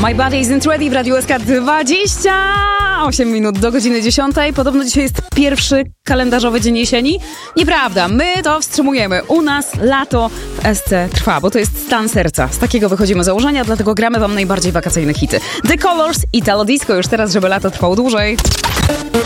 My Body Isn't Ready w Radiu SK 28 minut do godziny 10. Podobno dzisiaj jest pierwszy kalendarzowy dzień jesieni. Nieprawda, my to wstrzymujemy. U nas lato w SC trwa, bo to jest stan serca. Z takiego wychodzimy założenia, dlatego gramy wam najbardziej wakacyjne hity. The Colors, Italo Disco już teraz, żeby lato trwało dłużej.